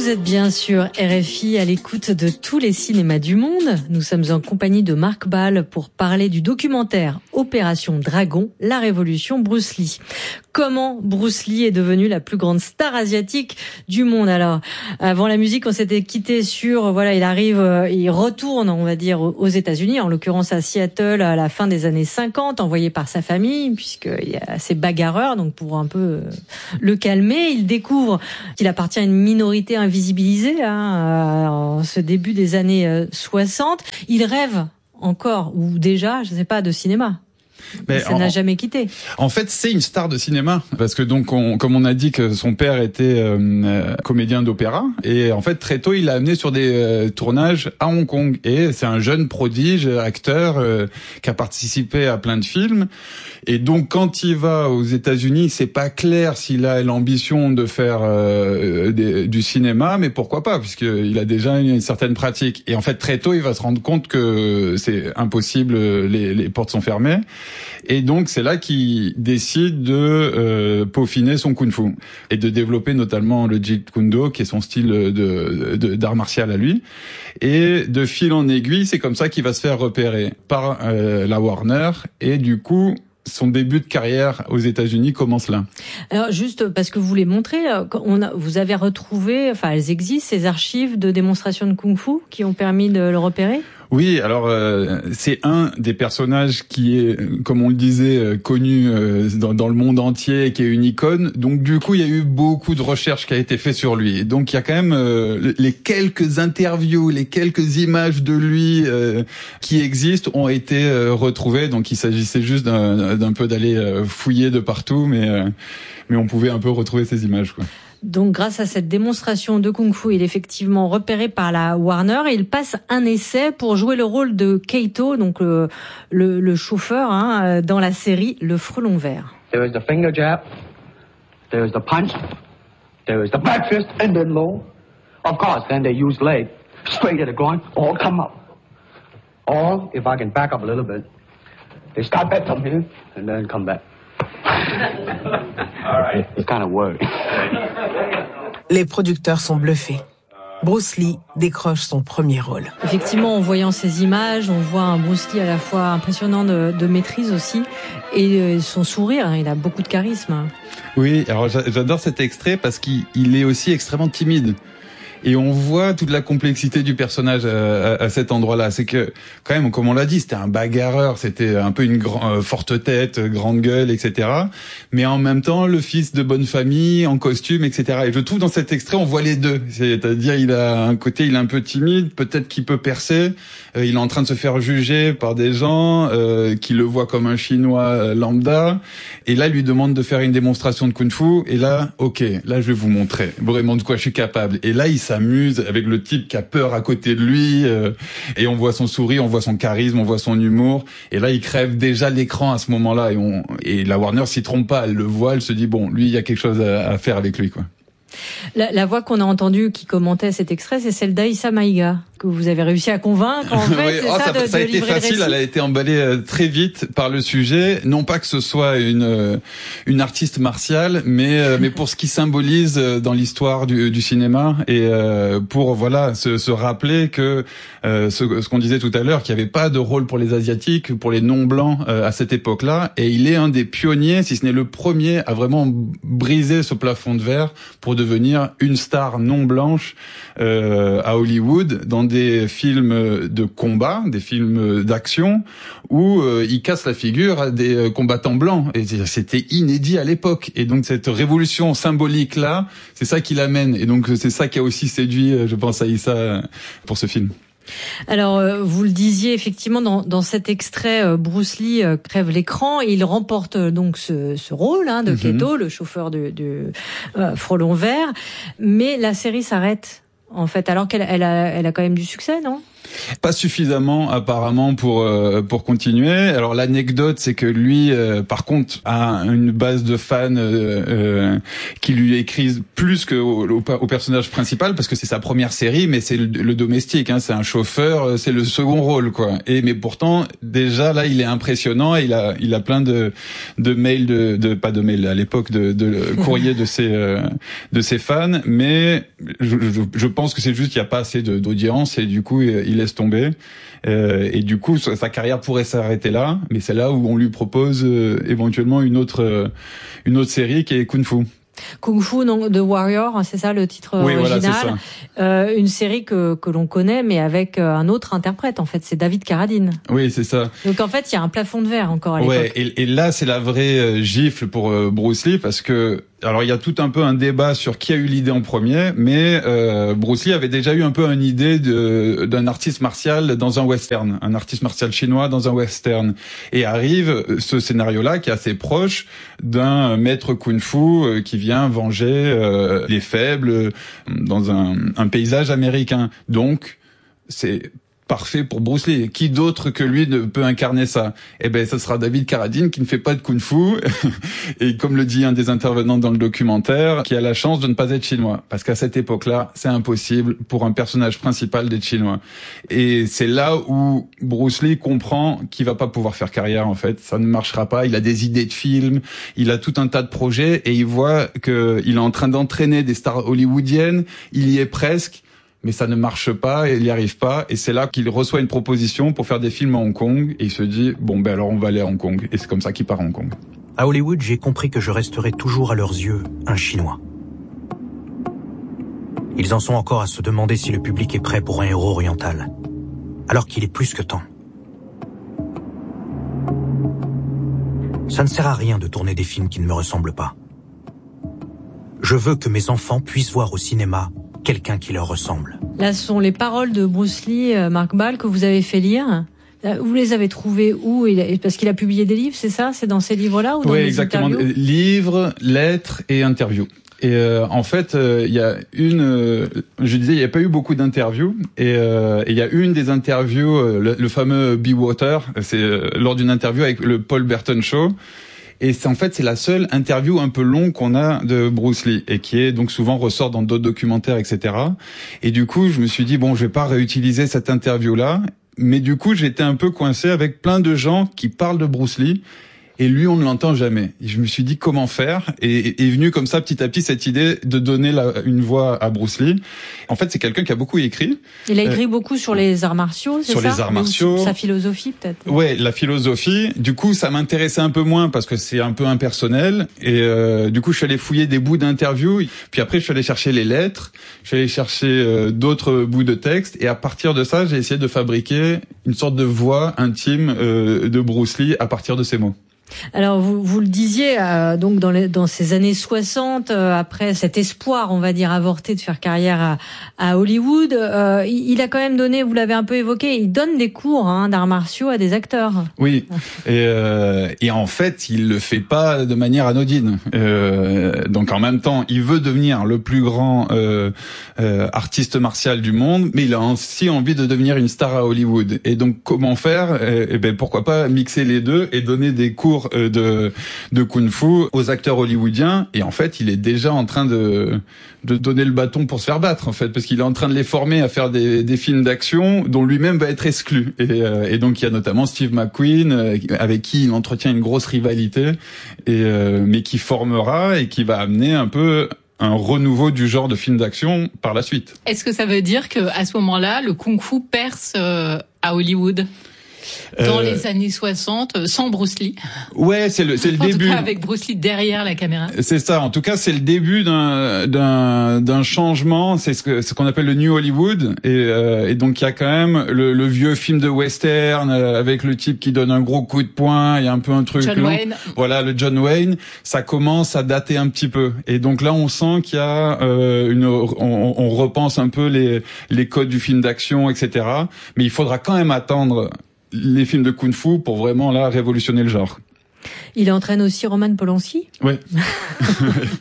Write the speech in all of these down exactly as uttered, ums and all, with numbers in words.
Vous êtes bien sûr R F I à l'écoute de tous les cinémas du monde. Nous sommes en compagnie de Marc Ball pour parler du documentaire Opération Dragon, la révolution Bruce Lee. Comment Bruce Lee est devenu la plus grande star asiatique du monde. Alors, avant la musique, on s'était quitté sur, voilà, il arrive, il retourne, on va dire, aux États-Unis, en l'occurrence à Seattle, à la fin des années cinquante, envoyé par sa famille, puisqu'il y a assez bagarreur, donc pour un peu le calmer, il découvre qu'il appartient à une minorité invisibilisée, hein, en ce début des années soixante. Il rêve encore, ou déjà, je ne sais pas, de cinéma. Mais ça en, n'a jamais quitté. En fait, c'est une star de cinéma parce que donc, on, comme on a dit que son père était euh, comédien d'opéra et en fait très tôt il l'a amené sur des euh, tournages à Hong Kong et c'est un jeune prodige acteur euh, qui a participé à plein de films et donc quand il va aux États-Unis, c'est pas clair s'il a l'ambition de faire euh, des, du cinéma, mais pourquoi pas puisqu'il a déjà une, une certaine pratique et en fait très tôt il va se rendre compte que c'est impossible, les, les portes sont fermées. Et donc c'est là qu'il décide de euh, peaufiner son kung-fu et de développer notamment le Jeet Kune Do qui est son style de, de d'art martial à lui. Et de fil en aiguille, c'est comme ça qu'il va se faire repérer par euh, la Warner et du coup son début de carrière aux États-Unis commence là. Alors juste parce que vous les montrez, on a, vous avez retrouvé, enfin elles existent, ces archives de démonstration de kung-fu qui ont permis de le repérer ? Oui, alors euh, c'est un des personnages qui est, comme on le disait, euh, connu euh, dans, dans le monde entier, qui est une icône. Donc du coup, il y a eu beaucoup de recherches qui a été fait sur lui. Donc il y a quand même euh, les quelques interviews, les quelques images de lui euh, qui existent ont été euh, retrouvées. Donc il s'agissait juste d'un, d'un peu d'aller euh, fouiller de partout, mais euh, mais on pouvait un peu retrouver ces images, quoi. Donc, grâce à cette démonstration de kung-fu, il est effectivement repéré par la Warner et il passe un essai pour jouer le rôle de Kaito, donc le, le, le chauffeur, hein, dans la série Le Frelon Vert. There is the finger jab, there is the punch, there is the back fist and then low. Of course, then they use leg, straight at the groin, all come up. Or, if I can back up a little bit, they start back from here and then come back. All right. It's kind of work. Les producteurs sont bluffés. Bruce Lee décroche son premier rôle. Effectivement, en voyant ces images, on voit un Bruce Lee à la fois impressionnant de, de maîtrise aussi, et son sourire, il a beaucoup de charisme. Oui, alors j'adore cet extrait parce qu'il il est aussi extrêmement timide. Et on voit toute la complexité du personnage à, à, à cet endroit-là. C'est que, quand même, comme on l'a dit, c'était un bagarreur, c'était un peu une grand, euh, forte tête, grande gueule, et cetera. Mais en même temps, le fils de bonne famille, en costume, et cetera. Et je trouve dans cet extrait, on voit les deux. C'est-à-dire, il a un côté, il est un peu timide, peut-être qu'il peut percer. Euh, il est en train de se faire juger par des gens euh, qui le voient comme un Chinois lambda. Et là, il lui demande de faire une démonstration de kung-fu. Et là, ok, là, je vais vous montrer vraiment de quoi je suis capable. Et là, il s'amuse avec le type qui a peur à côté de lui euh, et on voit son sourire, on voit son charisme, on voit son humour et là il crève déjà l'écran à ce moment-là et, on, et la Warner s'y trompe pas, elle le voit, elle se dit bon, lui il y a quelque chose à, à faire avec lui, quoi. La, la voix qu'on a entendue qui commentait cet extrait, c'est celle d'Aïssa Maïga, que vous avez réussi à convaincre, en fait, oui, c'est oh, ça, ça, de, ça a de été livrer facile, le récit. Elle a été emballée euh, très vite par le sujet, non pas que ce soit une euh, une artiste martiale, mais euh, mais pour ce qui symbolise euh, dans l'histoire du, du cinéma et euh, pour voilà se, se rappeler que euh, ce, ce qu'on disait tout à l'heure, qu'il n'y avait pas de rôle pour les asiatiques, pour les non blancs euh, à cette époque-là, et il est un des pionniers, si ce n'est le premier, à vraiment briser ce plafond de verre pour devenir une star non blanche euh, à Hollywood dans des films de combat, des films d'action où euh, il casse la figure à des combattants blancs et c'était inédit à l'époque et donc cette révolution symbolique là, c'est ça qui l'amène et donc c'est ça qui a aussi séduit, je pense, Aïssa pour ce film. Alors, euh, vous le disiez effectivement dans, dans cet extrait, euh, Bruce Lee euh, crève l'écran et il remporte euh, donc ce, ce rôle hein, de mm-hmm. Kaito, le chauffeur du, du euh, Frelon Vert. Mais la série s'arrête en fait, alors qu'elle elle a, elle a quand même du succès, non ? Pas suffisamment apparemment pour euh, pour continuer. Alors l'anecdote, c'est que lui, euh, par contre, a une base de fans euh, euh, qui lui écrivent plus que au, au, au personnage principal, parce que c'est sa première série, mais c'est le, le domestique, hein, c'est un chauffeur, c'est le second rôle, quoi. Et mais pourtant, déjà là, il est impressionnant. Et il a il a plein de de mails de, de pas de mails à l'époque de, de courriers de ses euh, de ses fans, mais je, je, je pense que c'est juste qu'il n'y a pas assez de, d'audience et du coup il laisse tomber. Euh, et du coup, sa carrière pourrait s'arrêter là, mais c'est là où on lui propose euh, éventuellement une autre euh, une autre série qui est Kung Fu. Kung Fu non, de Warrior, c'est ça le titre oui, original. Voilà, c'est ça. Euh, une série que que l'on connaît, mais avec un autre interprète. En fait, c'est David Carradine. Oui, c'est ça. Donc en fait, il y a un plafond de verre encore à l'époque. Ouais, et, et là, c'est la vraie euh, gifle pour euh, Bruce Lee, parce que alors il y a tout un peu un débat sur qui a eu l'idée en premier, mais euh, Bruce Lee avait déjà eu un peu une idée de d'un artiste martial dans un western, un artiste martial chinois dans un western, et arrive ce scénario-là qui est assez proche d'un maître kung-fu euh, qui vient venger euh, les faibles dans un, un paysage américain. Donc c'est parfait pour Bruce Lee. Qui d'autre que lui ne peut incarner ça? Eh ben, ça sera David Carradine, qui ne fait pas de kung-fu et, comme le dit un des intervenants dans le documentaire, qui a la chance de ne pas être chinois, parce qu'à cette époque-là, c'est impossible pour un personnage principal d'être chinois. Et c'est là où Bruce Lee comprend qu'il va pas pouvoir faire carrière, en fait. Ça ne marchera pas. Il a des idées de films, il a tout un tas de projets, et il voit que il est en train d'entraîner des stars hollywoodiennes. Il y est presque, mais ça ne marche pas, et il n'y arrive pas, et c'est là qu'il reçoit une proposition pour faire des films à Hong Kong, et il se dit, bon ben alors on va aller à Hong Kong, et c'est comme ça qu'il part à Hong Kong. À Hollywood, j'ai compris que je resterai toujours à leurs yeux un Chinois. Ils en sont encore à se demander si le public est prêt pour un héros oriental, alors qu'il est plus que temps. Ça ne sert à rien de tourner des films qui ne me ressemblent pas. Je veux que mes enfants puissent voir au cinéma quelqu'un qui leur ressemble. Là, ce sont les paroles de Bruce Lee, euh, Marc Ball, que vous avez fait lire. Vous les avez trouvées où? Parce qu'il a publié des livres, c'est ça? C'est dans ces livres-là ou dans oui, des exactement. interviews? Livres, lettres et interviews. Et euh, en fait, il euh, y a une, euh, je disais, il n'y a pas eu beaucoup d'interviews, et il euh, y a une des interviews, euh, le, le fameux Be Water, c'est euh, lors d'une interview avec le Paul Burton Show. Et c'est en fait c'est la seule interview un peu longue qu'on a de Bruce Lee, et qui est donc souvent ressort dans d'autres documentaires, et cetera. Et du coup, je me suis dit bon, je vais pas réutiliser cette interview-là, mais du coup, j'étais un peu coincé avec plein de gens qui parlent de Bruce Lee. Et lui, on ne l'entend jamais. Et je me suis dit comment faire, et est venue comme ça petit à petit cette idée de donner la, une voix à Bruce Lee. En fait, c'est quelqu'un qui a beaucoup écrit. Il a écrit euh, beaucoup sur les arts martiaux, c'est ça? Sur les arts martiaux. Sa philosophie, peut-être. Ouais, la philosophie. Du coup, ça m'intéressait un peu moins parce que c'est un peu impersonnel. Et euh, du coup, je suis allé fouiller des bouts d'interviews. Puis après, je suis allé chercher les lettres. Je suis allé chercher euh, d'autres bouts de texte. Et à partir de ça, j'ai essayé de fabriquer une sorte de voix intime euh, de Bruce Lee à partir de ces mots. Alors vous, vous le disiez, euh, donc dans, les, dans ces années soixante, euh, après cet espoir, on va dire avorté de faire carrière à, à Hollywood, euh, il, il a quand même donné, vous l'avez un peu évoqué, il donne des cours hein, d'arts martiaux à des acteurs. Oui, et, euh, et en fait, il le fait pas de manière anodine. Euh, donc en même temps, il veut devenir le plus grand euh, euh, artiste martial du monde, mais il a aussi envie de devenir une star à Hollywood. Et donc comment faire? Eh, eh ben pourquoi pas mixer les deux et donner des cours de de kung-fu aux acteurs hollywoodiens. Et en fait, il est déjà en train de de donner le bâton pour se faire battre, en fait, parce qu'il est en train de les former à faire des des films d'action dont lui-même va être exclu. Et, euh, et donc il y a notamment Steve McQueen euh, avec qui il entretient une grosse rivalité, et euh, mais qui formera et qui va amener un peu un renouveau du genre de film d'action par la suite. Est-ce que ça veut dire que à ce moment-là, le kung-fu perce euh, à Hollywood? Dans euh, les années soixante, sans Bruce Lee. Ouais, c'est le, c'est le en début. En tout cas, avec Bruce Lee derrière la caméra. C'est ça. En tout cas, c'est le début d'un, d'un, d'un changement. C'est ce que, ce qu'on appelle le New Hollywood. Et, euh, et donc, il y a quand même le, le vieux film de western euh, avec le type qui donne un gros coup de poing. Il y a un peu un truc John long. Wayne. Voilà, le John Wayne. Ça commence à dater un petit peu. Et donc là, on sent qu'il y a euh, une, on, on repense un peu les, les codes du film d'action, et cetera. Mais il faudra quand même attendre les films de kung-fu pour vraiment là révolutionner le genre. Il entraîne aussi Roman Polanski. Oui.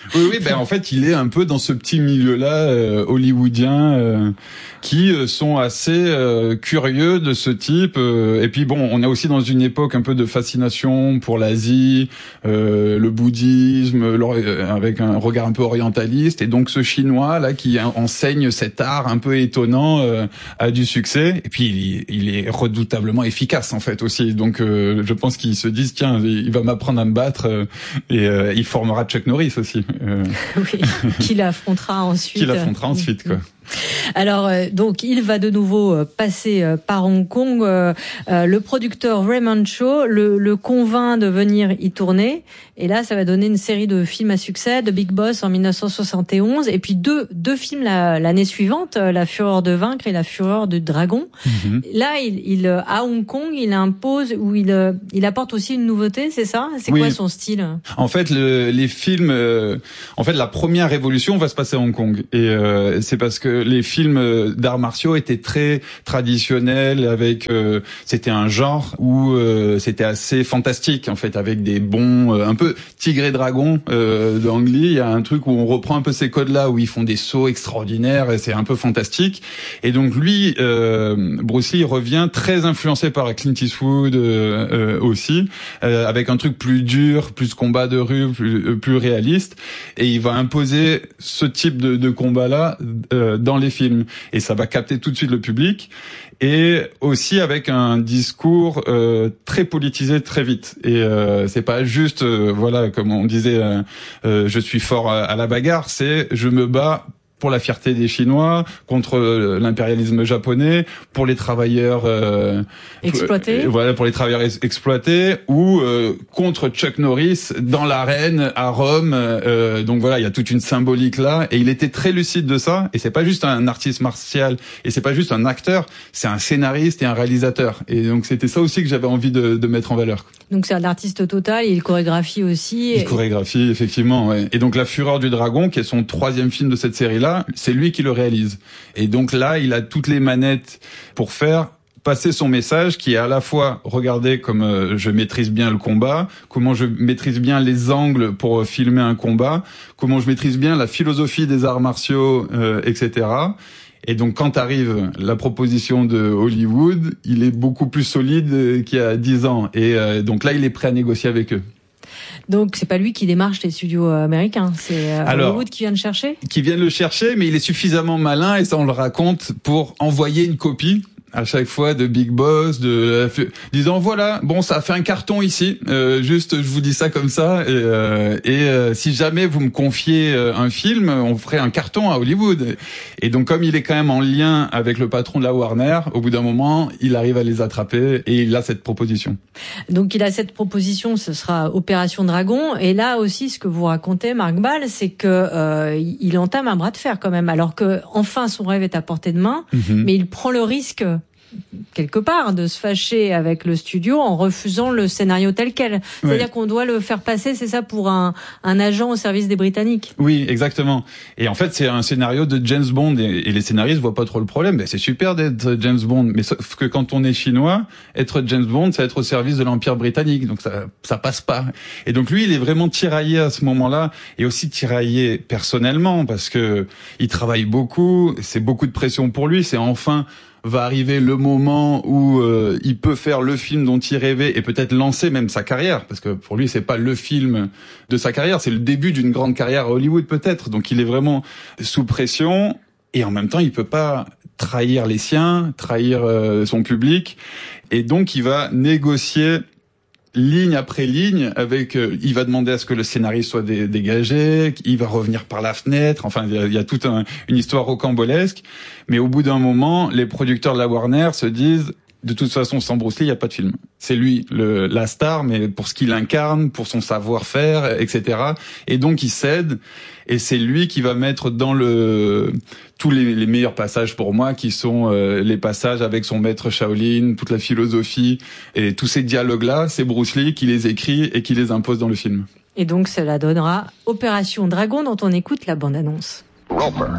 Oui, oui, ben en fait, il est un peu dans ce petit milieu-là euh, hollywoodien euh, qui euh, sont assez euh, curieux de ce type. Euh, et puis bon, on est aussi dans une époque un peu de fascination pour l'Asie, euh, le bouddhisme, avec un regard un peu orientaliste. Et donc ce Chinois là qui enseigne cet art un peu étonnant euh, a du succès. Et puis il, il est redoutablement efficace en fait aussi. Donc euh, je pense qu'ils se disent tiens, il va m'apprendre à me battre euh, et euh, il formera Chuck Norris aussi. Euh... Oui, qu'il affrontera ensuite. Qu'il affrontera ensuite, quoi. Alors, euh, donc, il va de nouveau euh, passer euh, par Hong Kong. Euh, euh, le producteur Raymond Chow le, le convainc de venir y tourner. Et là, ça va donner une série de films à succès, The Big Boss en dix-neuf cent soixante et onze, et puis deux, deux films la, l'année suivante, euh, La Fureur de vaincre et La Fureur du dragon. Mm-hmm. Là, il, il, à Hong Kong, il impose, ou il, euh, il apporte aussi une nouveauté, c'est ça? C'est oui. Quoi son style? En fait, le, les films, euh, en fait, la première révolution va se passer à Hong Kong. Et euh, c'est parce que les films d'arts martiaux étaient très traditionnels, avec euh, c'était un genre où euh, c'était assez fantastique en fait, avec des bons euh, un peu tigre et dragon euh, d'Ang Lee. Il y a un truc où on reprend un peu ces codes-là, où ils font des sauts extraordinaires et c'est un peu fantastique. Et donc lui, euh, Bruce Lee revient très influencé par Clint Eastwood euh, euh, aussi, euh, avec un truc plus dur, plus combat de rue, plus, euh, plus réaliste. Et il va imposer ce type de, de combat-là euh, dans les films, et ça va capter tout de suite le public, et aussi avec un discours euh, très politisé très vite. Et euh, c'est pas juste euh, voilà, comme on disait euh, euh, je suis fort à, à la bagarre, c'est je me bats pour la fierté des Chinois, contre l'impérialisme japonais, pour les travailleurs euh, exploités. Euh, voilà, pour les travailleurs ex- exploités, ou euh, contre Chuck Norris dans l'arène à Rome. Euh, donc voilà, il y a toute une symbolique là, et il était très lucide de ça. Et c'est pas juste un artiste martial, et c'est pas juste un acteur, c'est un scénariste et un réalisateur. Et donc c'était ça aussi que j'avais envie de, de mettre en valeur. Donc c'est un artiste total, il chorégraphie aussi. Il chorégraphie effectivement, ouais. Et donc La Fureur du dragon, qui est son troisième film de cette série-là, c'est lui qui le réalise. Et donc là, il a toutes les manettes pour faire passer son message, qui est à la fois, regardez comme euh, je maîtrise bien le combat, comment je maîtrise bien les angles pour euh, filmer un combat, comment je maîtrise bien la philosophie des arts martiaux, euh, et cetera. Et donc quand arrive la proposition de Hollywood, il est beaucoup plus solide qu'il y a dix ans. Et euh, donc là, il est prêt à négocier avec eux. Donc c'est pas lui qui démarche les studios américains, c'est Alors, Hollywood qui vient le chercher. Qui vient le chercher, mais il est suffisamment malin, et ça on le raconte, pour envoyer une copie à chaque fois de Big Boss, de disant voilà, bon, ça a fait un carton ici, euh, juste je vous dis ça comme ça, et, euh, et euh, si jamais vous me confiez un film, on ferait un carton à Hollywood. Et donc comme il est quand même en lien avec le patron de la Warner, au bout d'un moment, il arrive à les attraper, et il a cette proposition. Donc il a cette proposition, ce sera Opération Dragon. Et là aussi, ce que vous racontez, Marc Ball, c'est que euh, il entame un bras de fer quand même, alors que enfin son rêve est à portée de main, mm-hmm. mais il prend le risque quelque part de se fâcher avec le studio en refusant le scénario tel quel. C'est-à-dire ouais. qu'on doit le faire passer, c'est ça, pour un, un agent au service des Britanniques. Oui, exactement. Et en fait, c'est un scénario de James Bond, et, et les scénaristes voient pas trop le problème. Ben, c'est super d'être James Bond, mais sauf que quand on est chinois, être James Bond, c'est être au service de l'Empire britannique, donc ça, ça passe pas. Et donc lui, il est vraiment tiraillé à ce moment-là, et aussi tiraillé personnellement, parce que il travaille beaucoup, c'est beaucoup de pression pour lui, c'est enfin va arriver le moment où euh, il peut faire le film dont il rêvait, et peut-être lancer même sa carrière, parce que pour lui c'est pas le film de sa carrière, c'est le début d'une grande carrière à Hollywood peut-être. Donc il est vraiment sous pression, et en même temps il peut pas trahir les siens, trahir euh, son public, et donc il va négocier ligne après ligne avec euh, il va demander à ce que le scénariste soit dé- dégagé, il va revenir par la fenêtre, enfin il y a, il y a toute un, une histoire rocambolesque, mais au bout d'un moment, les producteurs de la Warner se disent de toute façon, sans Bruce Lee, il n'y a pas de film. C'est lui, le, la star, mais pour ce qu'il incarne, pour son savoir-faire, et cetera. Et donc, il cède, et c'est lui qui va mettre dans le tous les, les meilleurs passages pour moi, qui sont euh, les passages avec son maître Shaolin, toute la philosophie, et tous ces dialogues-là, c'est Bruce Lee qui les écrit et qui les impose dans le film. Et donc, cela donnera Opération Dragon, dont on écoute la bande-annonce. Roper,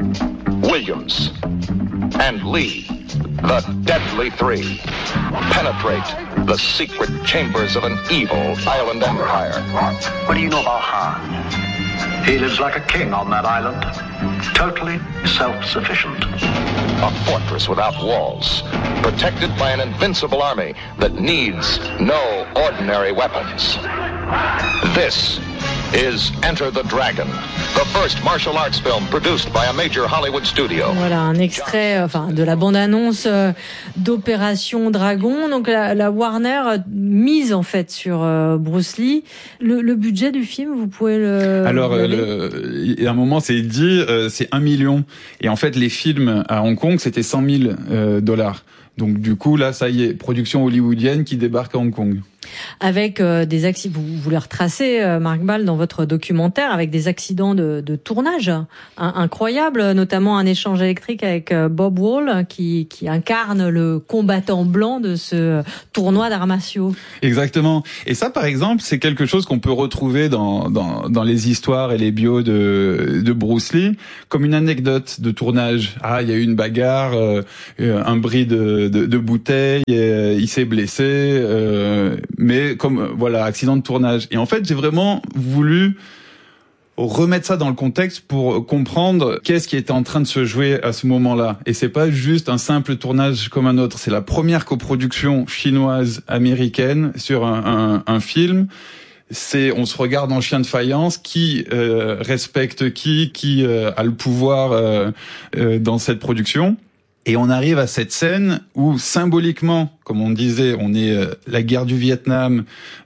Williams, and Lee, the Deadly Three, penetrate the secret chambers of an evil island empire. What do you know about Han? He lives like a king on that island, totally self-sufficient. A fortress without walls, protected by an invincible army that needs no ordinary weapons. This is Enter the Dragon, the first martial arts film produced by a major Hollywood studio. Voilà un extrait, enfin, de la bande-annonce euh, d'Opération Dragon. Donc la, la Warner euh, mise en fait sur euh, Bruce Lee. Le, le budget du film, vous pouvez le. Alors, euh, le, il y a un moment, c'est dit, euh, c'est un million. Et en fait, les films à Hong Kong, c'était cent mille euh, dollars. Donc du coup, là, ça y est, production hollywoodienne qui débarque à Hong Kong. Avec euh, des accidents, vous, vous les retracez, euh, Marc Ball, dans votre documentaire, avec des accidents de, de tournage hein, incroyables, notamment un échange électrique avec euh, Bob Wall, qui, qui incarne le combattant blanc de ce tournoi d'arts martiaux. Exactement. Et ça, par exemple, c'est quelque chose qu'on peut retrouver dans, dans, dans les histoires et les bios de, de Bruce Lee, comme une anecdote de tournage. Ah, il y a eu une bagarre, euh, un bris de, de, de bouteille, et, il s'est blessé. Euh, mais comme voilà, accident de tournage. Et en fait, j'ai vraiment voulu remettre ça dans le contexte pour comprendre qu'est-ce qui était en train de se jouer à ce moment-là. Et c'est pas juste un simple tournage comme un autre. C'est la première coproduction chinoise américaine sur un, un, un film. C'est, on se regarde en chien de faïence, qui euh, respecte qui, qui euh, a le pouvoir euh, euh, dans cette production. Et on arrive à cette scène où, symboliquement, comme on disait, on est euh, la guerre du Vietnam,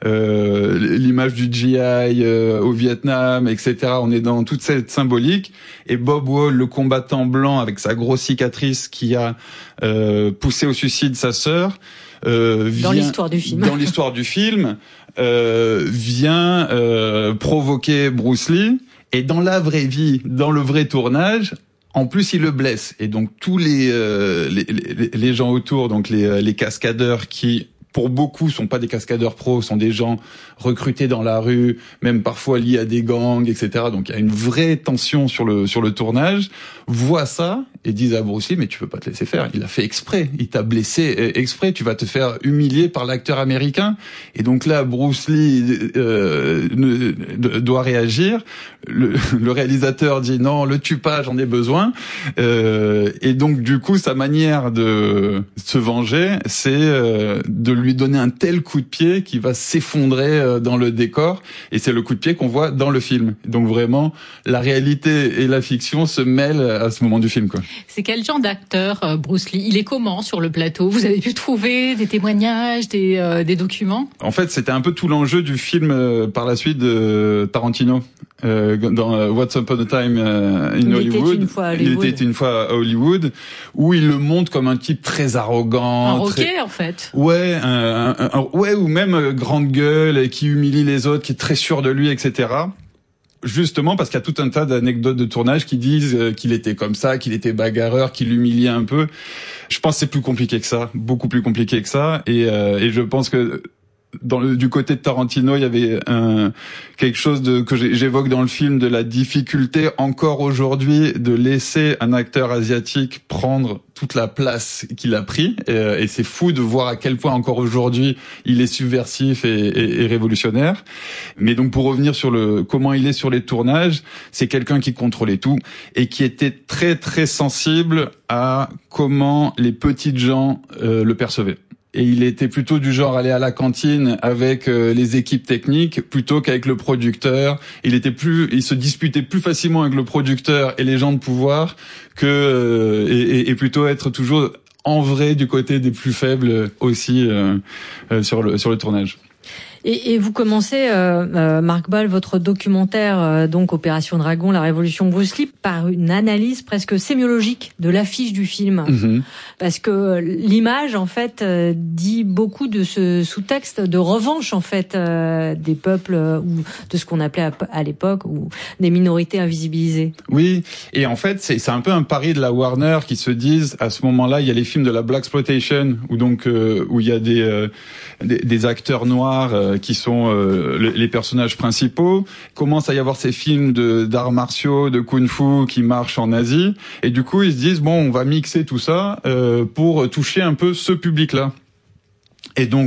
euh, l'image du G I euh, au Vietnam, et cetera. On est dans toute cette symbolique. Et Bob Wall, le combattant blanc avec sa grosse cicatrice qui a euh, poussé au suicide sa sœur, euh, vient, dans l'histoire du film. Dans l'histoire du film, euh, vient euh, provoquer Bruce Lee. Et dans la vraie vie, dans le vrai tournage, en plus, il le blesse. Et donc, tous les, euh, les, les, les gens autour, donc les, les cascadeurs qui, pour beaucoup, sont pas des cascadeurs pros, sont des gens recrutés dans la rue, même parfois liés à des gangs, et cetera. Donc, il y a une vraie tension sur le, sur le tournage, voient ça et disent à Bruce Lee, mais tu peux pas te laisser faire. Il a fait exprès. Il t'a blessé exprès. Tu vas te faire humilier par l'acteur américain. Et donc là, Bruce Lee euh, ne, de, doit réagir. Le, le réalisateur dit non, le tue pas, j'en ai besoin. Euh, et donc, du coup, sa manière de se venger, c'est euh, de lui donner un tel coup de pied qui va s'effondrer euh, dans le décor. Et c'est le coup de pied qu'on voit dans le film. Donc vraiment, la réalité et la fiction se mêlent à ce moment du film, quoi. C'est quel genre d'acteur, Bruce Lee? Il est comment sur le plateau? Vous avez pu trouver des témoignages, des, euh, des documents? En fait, c'était un peu tout l'enjeu du film euh, par la suite de Tarantino. Euh, dans euh, Once Upon a Time euh, in il Hollywood. Était une fois à Hollywood. Il était une fois à Hollywood, où il le montre comme un type très arrogant. Un roquet, très... en fait. Ouais, un, un, un, ouais, ou même euh, grande gueule, et qui humilie les autres, qui est très sûr de lui, et cetera. Justement parce qu'il y a tout un tas d'anecdotes de tournage qui disent qu'il était comme ça, qu'il était bagarreur, qu'il humiliait un peu. Je pense que c'est plus compliqué que ça, beaucoup plus compliqué que ça. Et, euh, et je pense que dans le, du côté de Tarantino, il y avait un, quelque chose de, que j'évoque dans le film, de la difficulté encore aujourd'hui de laisser un acteur asiatique prendre toute la place qu'il a pris. Et, et c'est fou de voir à quel point encore aujourd'hui il est subversif et, et, et révolutionnaire. Mais donc pour revenir sur le comment il est sur les tournages, c'est quelqu'un qui contrôlait tout et qui était très très sensible à comment les petites gens euh, le percevaient. Et il était plutôt du genre à aller à la cantine avec euh, les équipes techniques plutôt qu'avec le producteur. Il était plus, il se disputait plus facilement avec le producteur et les gens de pouvoir que euh, et, et plutôt être toujours en vrai du côté des plus faibles aussi euh, euh, sur le sur le tournage. Et, et vous commencez, euh, euh, Marc Ball, votre documentaire, euh, donc Opération Dragon, la révolution Bruce Lee, par une analyse presque sémiologique de l'affiche du film. Mm-hmm. Parce que l'image, en fait, euh, dit beaucoup de ce sous-texte de revanche, en fait, euh, des peuples, euh, ou de ce qu'on appelait à, à l'époque, ou des minorités invisibilisées. Oui, et en fait, c'est, c'est un peu un pari de la Warner qui se disent, à ce moment-là, il y a les films de la Blaxploitation, où donc, euh, où il y a des, euh, des, des acteurs noirs, euh, qui sont euh, les, les personnages principaux. Commence à y avoir ces films de d'arts martiaux, de kung-fu qui marchent en Asie, et du coup ils se disent bon, on va mixer tout ça euh, pour toucher un peu ce public-là. Et donc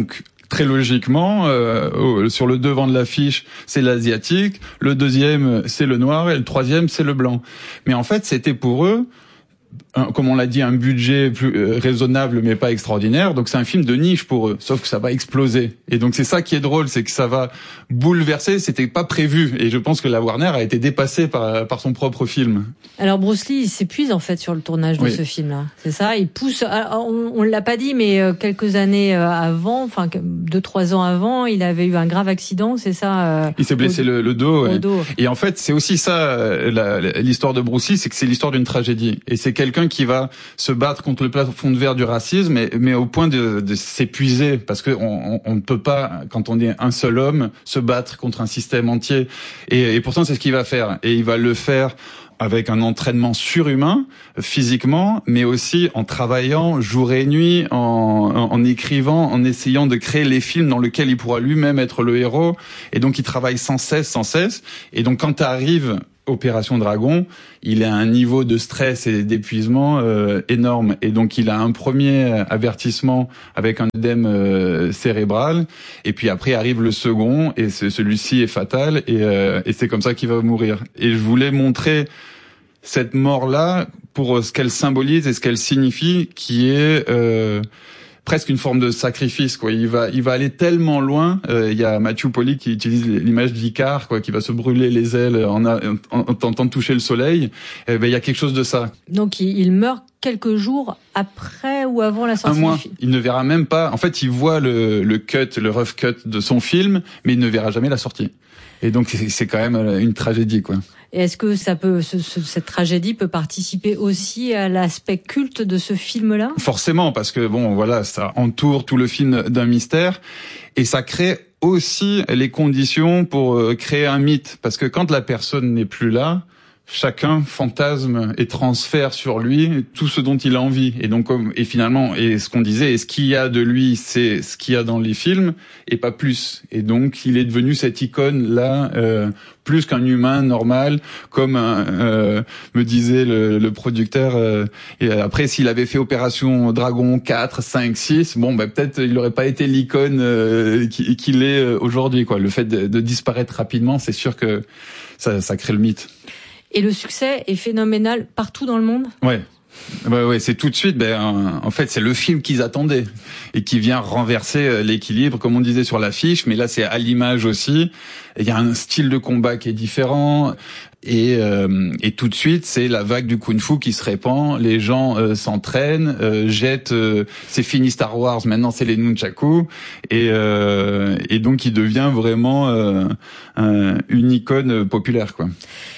très logiquement, euh, sur le devant de l'affiche, c'est l'asiatique, le deuxième, c'est le noir, et le troisième, c'est le blanc. Mais en fait, c'était pour eux, un, comme on l'a dit, un budget plus euh, raisonnable, mais pas extraordinaire. Donc c'est un film de niche pour eux, sauf que ça va exploser. Et donc c'est ça qui est drôle, c'est que ça va bouleverser. C'était pas prévu, et je pense que la Warner a été dépassée par par son propre film. Alors Bruce Lee, il s'épuise en fait sur le tournage de oui. ce film-là, c'est ça. Il pousse. Alors, on, on l'a pas dit, mais quelques années avant, enfin deux trois ans avant, il avait eu un grave accident, c'est ça. Il s'est blessé au, le, le dos. Ouais. dos. Et en fait, c'est aussi ça la, la, l'histoire de Bruce Lee, c'est que c'est l'histoire d'une tragédie. Et c'est quelqu'un qui va se battre contre le plafond de verre du racisme, mais, mais au point de, de s'épuiser, parce que on, on ne peut pas, quand on est un seul homme, se battre contre un système entier. Et, et pourtant, c'est ce qu'il va faire. Et il va le faire avec un entraînement surhumain, physiquement, mais aussi en travaillant jour et nuit, en, en, en écrivant, en essayant de créer les films dans lesquels il pourra lui-même être le héros. Et donc, il travaille sans cesse, sans cesse. Et donc, quand arrive Opération Dragon, il a un niveau de stress et d'épuisement euh, énorme, et donc il a un premier avertissement avec un œdème euh, cérébral, et puis après arrive le second, et ce, celui-ci est fatal, et, euh, et c'est comme ça qu'il va mourir. Et je voulais montrer cette mort-là pour ce qu'elle symbolise et ce qu'elle signifie, qui est euh, presque une forme de sacrifice, quoi. Il va, il va aller tellement loin. Euh, il y a Matthew Polly qui utilise l'image d'Icare, quoi, qui va se brûler les ailes en, en, en tentant de toucher le soleil. Eh ben, il y a quelque chose de ça. Donc, il, il meurt quelques jours après ou avant la sortie Un mois. du film. Il ne verra même pas. En fait, il voit le, le cut, le rough cut de son film, mais il ne verra jamais la sortie. Et donc, c'est, c'est quand même une tragédie, quoi. Et est-ce que ça peut, ce, ce, cette tragédie peut participer aussi à l'aspect culte de ce film-là ? Forcément, parce que bon, voilà, ça entoure tout le film d'un mystère, et ça crée aussi les conditions pour créer un mythe, parce que quand la personne n'est plus là, chacun fantasme et transfère sur lui tout ce dont il a envie. Et donc, comme, et finalement, et ce qu'on disait, et ce qu'il y a de lui, c'est ce qu'il y a dans les films, et pas plus. Et donc, il est devenu cette icône-là, euh, plus qu'un humain normal, comme un, euh, me disait le, le producteur. Euh, et après, s'il avait fait Opération Dragon quatre, cinq, six, bon, bah, peut-être il n'aurait pas été l'icône euh, qu'il est aujourd'hui, quoi. Le fait de, de disparaître rapidement, c'est sûr que ça, ça crée le mythe. Et le succès est phénoménal partout dans le monde ? Ouais. Ouais, ouais, c'est tout de suite, ben, en fait, c'est le film qu'ils attendaient et qui vient renverser l'équilibre, comme on disait sur l'affiche, mais là, c'est à l'image aussi. Il y a un style de combat qui est différent, et, euh, et tout de suite, c'est la vague du kung-fu qui se répand. Les gens euh, s'entraînent, euh, jettent. Euh, c'est fini Star Wars, maintenant c'est les nunchaku, et, euh, et donc il devient vraiment euh, un, une icône populaire, quoi.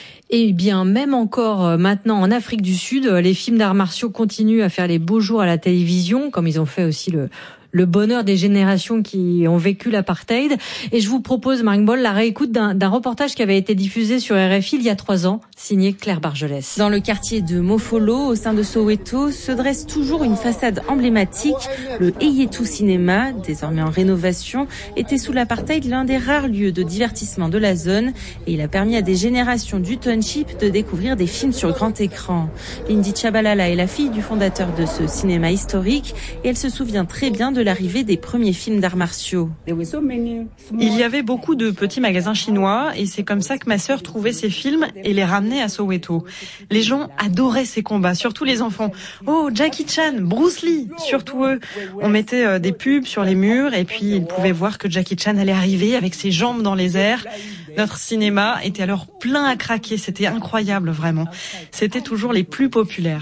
Et bien, même encore maintenant en Afrique du Sud, les films d'arts martiaux continuent à faire les beaux jours à la télévision, comme ils ont fait aussi le le bonheur des générations qui ont vécu l'apartheid. Et je vous propose, Marc Boll, la réécoute d'un, d'un reportage qui avait été diffusé sur R F I il y a trois ans, signé Claire Bargelès. Dans le quartier de Mofolo, au sein de Soweto, se dresse toujours une façade emblématique. Le Eyetu Cinéma, désormais en rénovation, était sous l'apartheid l'un des rares lieux de divertissement de la zone, et il a permis à des générations du township de découvrir des films sur grand écran. Lindy Chabalala est la fille du fondateur de ce cinéma historique, et elle se souvient très bien de l'arrivée des premiers films d'arts martiaux. Il y avait beaucoup de petits magasins chinois, et c'est comme ça que ma sœur trouvait ces films et les ramenait à Soweto. Les gens adoraient ces combats, surtout les enfants. Oh, Jackie Chan, Bruce Lee, surtout eux. On mettait des pubs sur les murs, et puis ils pouvaient voir que Jackie Chan allait arriver avec ses jambes dans les airs. Notre cinéma était alors plein à craquer, c'était incroyable vraiment. C'était toujours les plus populaires.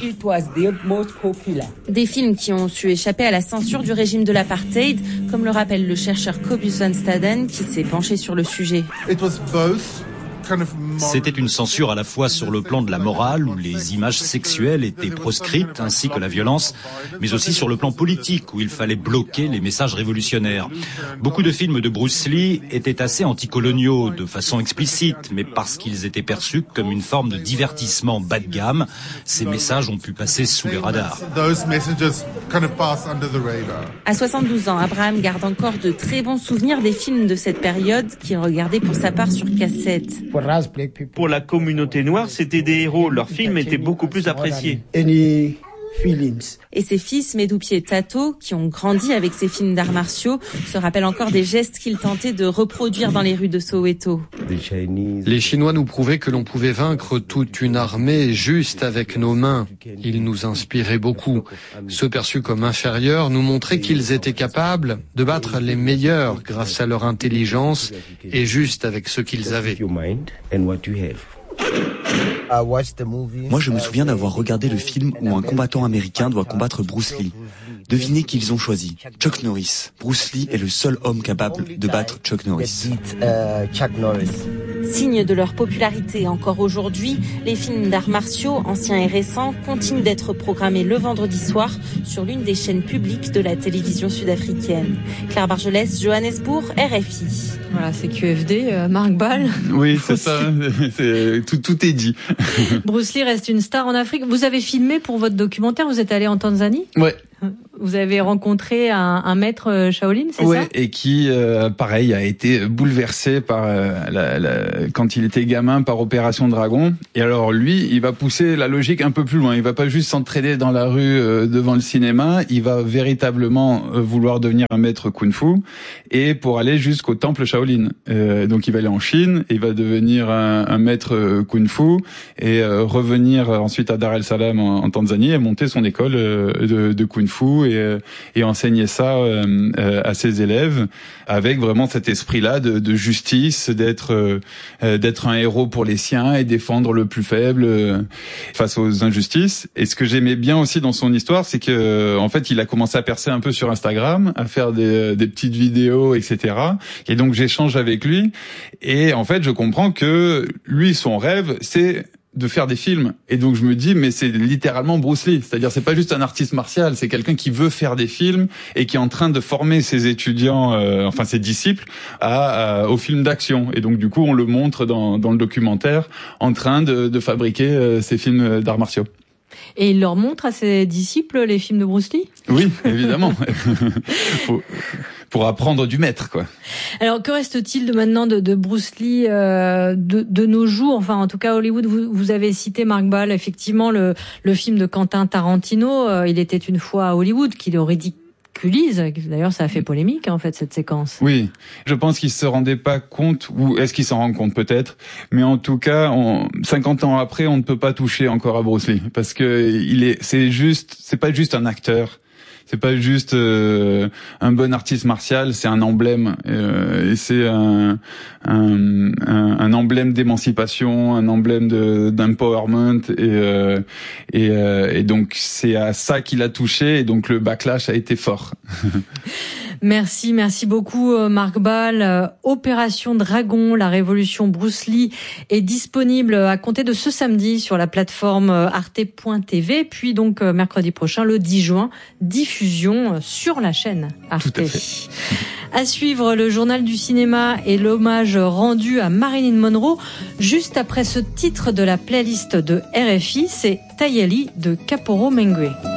Des films qui ont su échapper à la censure du régime de l'apartheid, comme le rappelle le chercheur Kobus van Staden qui s'est penché sur le sujet. C'était une censure à la fois sur le plan de la morale, où les images sexuelles étaient proscrites, ainsi que la violence, mais aussi sur le plan politique, où il fallait bloquer les messages révolutionnaires. Beaucoup de films de Bruce Lee étaient assez anticoloniaux, de façon explicite, mais parce qu'ils étaient perçus comme une forme de divertissement bas de gamme, ces messages ont pu passer sous les radars. À soixante-douze ans, Abraham garde encore de très bons souvenirs des films de cette période, qu'il regardait pour sa part sur cassette. Pour la communauté noire, c'était des héros. Leurs films étaient beaucoup plus appréciés. Et ses fils, Medupi et Tato, qui ont grandi avec ses films d'arts martiaux, se rappellent encore des gestes qu'il tentait de reproduire dans les rues de Soweto. Les Chinois nous prouvaient que l'on pouvait vaincre toute une armée juste avec nos mains. Ils nous inspiraient beaucoup. Ceux perçus comme inférieurs nous montraient qu'ils étaient capables de battre les meilleurs grâce à leur intelligence et juste avec ce qu'ils avaient. Moi, je me souviens d'avoir regardé le film où un combattant américain doit combattre Bruce Lee. Devinez qui ils ont choisi. Chuck Norris. Bruce Lee est le seul homme capable de battre Chuck Norris. Signe de leur popularité encore aujourd'hui, les films d'arts martiaux, anciens et récents, continuent d'être programmés le vendredi soir sur l'une des chaînes publiques de la télévision sud-africaine. Claire Bargelès, Johannesburg, R F I. Voilà, c'est Q F D, euh, Marc Ball. Oui, c'est ça. C'est, tout, tout est dit. Bruce Lee reste une star en Afrique. Vous avez filmé pour votre documentaire, vous êtes allé en Tanzanie ? Ouais. Vous avez rencontré un, un maître Shaolin, c'est ouais, ça ? Et qui, euh, pareil, a été bouleversé par euh, la, la, quand il était gamin par Opération Dragon. Et alors lui, il va pousser la logique un peu plus loin. Il va pas juste s'entraîner dans la rue euh, devant le cinéma. Il va véritablement euh, vouloir devenir un maître kung-fu et pour aller jusqu'au temple Shaolin. Euh, donc il va aller en Chine, il va devenir un, un maître kung-fu et euh, revenir ensuite à Dar es Salaam en, en Tanzanie et monter son école euh, de, de kung-fu et, et enseigner ça euh, à ses élèves avec vraiment cet esprit-là de, de justice, d'être euh, d'être un héros pour les siens et défendre le plus faible euh, face aux injustices. Et ce que j'aimais bien aussi dans son histoire, c'est que en fait, il a commencé à percer un peu sur Instagram, à faire des, des petites vidéos, et cetera. Et donc j'échange avec lui et en fait, je comprends que lui, son rêve, c'est de faire des films. Et donc je me dis, mais c'est littéralement Bruce Lee. C'est-à-dire, c'est pas juste un artiste martial, c'est quelqu'un qui veut faire des films et qui est en train de former ses étudiants, euh, enfin ses disciples, à, à au film d'action. Et donc du coup, on le montre dans, dans le documentaire, en train de, de fabriquer euh, ces films d'arts martiaux. Et il leur montre à ses disciples les films de Bruce Lee ? Oui, évidemment. Faut, pour apprendre du maître, quoi. Alors, que reste-t-il de maintenant de, de Bruce Lee euh, de, de nos jours ? Enfin, en tout cas, Hollywood, vous, vous avez cité, Marc Ball, effectivement, le, le film de Quentin Tarantino, euh, Il était une fois à Hollywood, qui le ridiculise. D'ailleurs, ça a fait polémique, en fait, cette séquence. Oui, je pense qu'il se rendait pas compte, ou est-ce qu'il s'en rend compte peut-être, mais en tout cas, on, cinquante ans après, on ne peut pas toucher encore à Bruce Lee, parce que il est, c'est juste, c'est pas juste un acteur. C'est pas juste euh, un bon artiste martial, c'est un emblème. Euh, et c'est un, un, un, un emblème d'émancipation, un emblème de, d'empowerment. Et, euh, et, euh, et donc, c'est à ça qu'il a touché. Et donc, le backlash a été fort. Merci, merci beaucoup Marc Ball. Opération Dragon, la révolution Bruce Lee est disponible à compter de ce samedi sur la plateforme arte point t v, puis donc mercredi prochain, le dix juin, diffusion sur la chaîne Arte. Tout à fait. À suivre, le journal du cinéma et l'hommage rendu à Marilyn Monroe. Juste après ce titre de la playlist de R F I, c'est Tayali de Kaporo Mengwe.